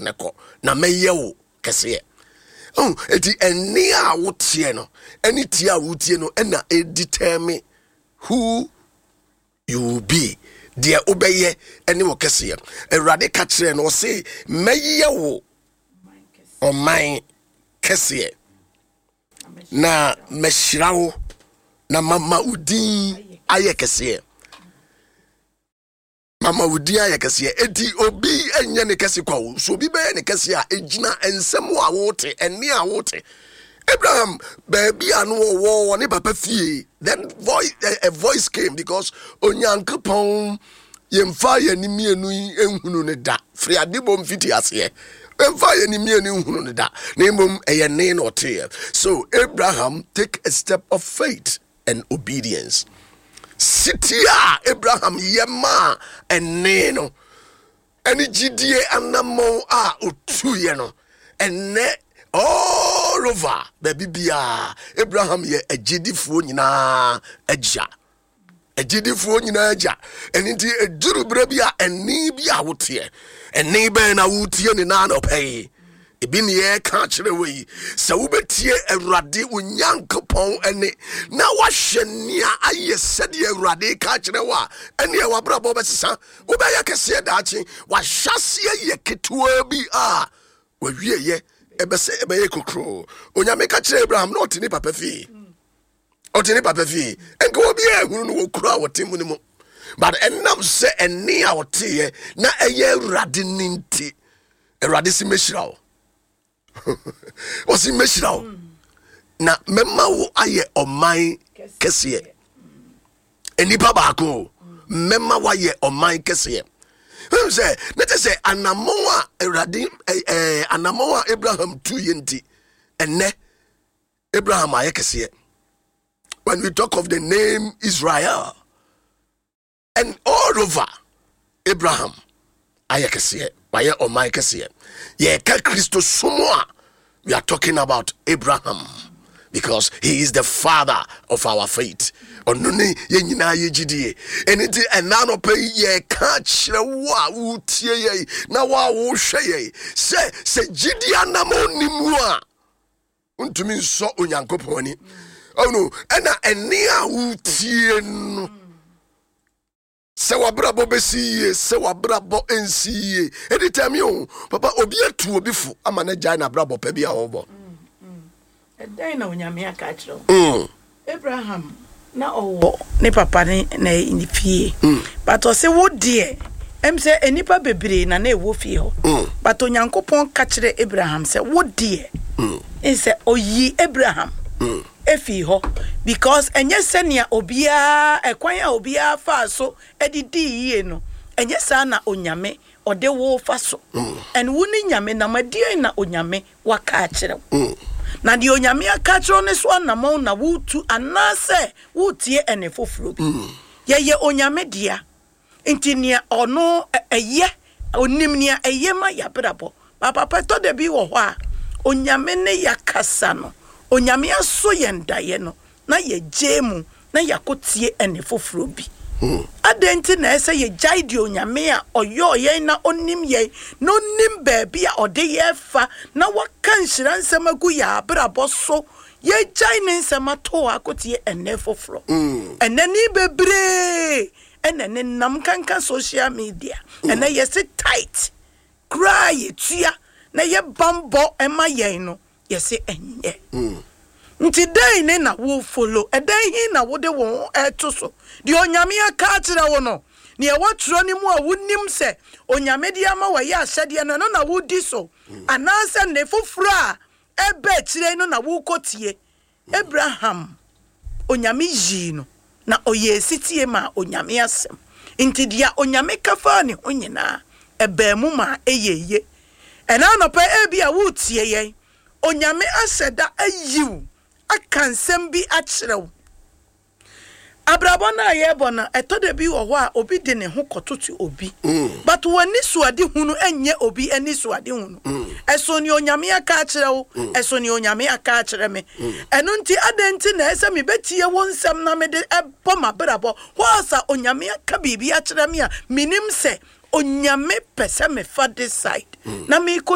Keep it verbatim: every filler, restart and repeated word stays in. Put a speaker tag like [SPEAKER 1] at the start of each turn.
[SPEAKER 1] neko na meye wo kese oh eti eni a wotie no eni tie a wotie no na e determine who you will be dear obeye eni wo kese Awurade ka kire no say meye wo o man kese na meshirawo na mama udin aye kese mama udin aye kese edi obi enye ne kese kwa so obi be ne kese a ejina ensem a wote eni a wote Abraham baby anu wo ne papa fie then voice a, a voice came because onyankopon yemfa yanimi enu enhunu ne da free adibom fiti ase yemfa yanimi enu enhunu ne da na mom eye ne no te so Abraham take a step of faith and obedience sitia Abraham yema ene no eni gidie anamo a otuye no ene all over baby bia Abraham ye agidifuo nyina agya agidifuo nyina agya eni nti eduru bre bia eni bia wote eni be na wotie ni na no pay ebi ne ye ka kire we se wo betie Awurade onyankopon ene na wahye nia aye sede Awurade ka kire wa ene wa brabo besesa wo be ya kese daachi wahase ye ketua bi a wawie ye ebese ebeye kokro onyame ka kire Abraham no tini papa fi otini papa fi enko obi ehunu no wokura wotemu ni mo but enam se eni a wote na eye Awurade ninti Awurade si meshirawo osi meshirawo na mema wo aye oman kese eni baba ko mema wa ye oman kese Who say let us say anamoa Awurade eh anamoa Abraham two yenti enne Abraham ayekese when we talk of the name Israel and all over Abraham ayekese baye oman kese ye ka Christo somoa we are talking about Abraham because he is the father of our faith onuni ye nyina ye gidie eniti enano pe ye ka kire wo a wotie ye na wa wo hwe ye se se gidie anamo nimu a untumi nso onyankopon ni oh no ena eni a wotie no se wabrabo besiye se wabrabo ensiye anytime you papa obi atu obi fu ama na jai na brabo pa bia obo
[SPEAKER 2] edai na onyame aka kire mm Abraham na owo ne papa ne na fie but o se wo de em se enipa bebre na na ewo fie ho but onyankopon ka kire Abraham se wo de e se oyi Abraham efi ho because enye senia obia ekwan a obia fa so edidi yie no enye sa na onyame ode wo fa so and wuni nyame na madie na onyame waka kire na di onyame aka kire ne so na mo na wutu anase wutie ene foforo bi ye ye onyame dia intinia ono eye onimnia eye ma ya brabo papa pato de bi wo ho a onyame ne yakasa no onyame aso yenda ye no na ye jemu na yakotie ene foforo bi adenti na ese ye jaidi onyame a oyo ye na onim ye no nim baabi a ode ye fa na waka nhira nsema gu ya brabo so ye jai ne nsema to akotie ene foforo ene ni bebre ene ne nam kanka social media ene ye se tight cry tua na ye bambo ema ye no ye se enye nti dai ne na wo follow edan hi na wo de wo eto so di onyame aka kire wo no ne e watro ni mu a wonim se onyame di ama wa ya ahyade no no na wo di so ananse ne foforo a ebe kire no na wo kotie Abraham onyame yi no na oye sitie ma onyame asem nti dia onyame kafa ne onyina ebe mu ma eyeye ena no pa ebi a wo tie ye onyame aseda ayiw akansem bi akyerew abrabona yebona etode bi wo ho a obi de ne ho kototo obi but wani suade hunu enye obi ani suade hunu eso ni onyame aka akyerew eso ni onyame aka akyere me eno nti adenti na ese me betie wonsam na me de ebo mabrabo wasa onyame aka bibi akyere me a minim se onyame pese me fa this side na me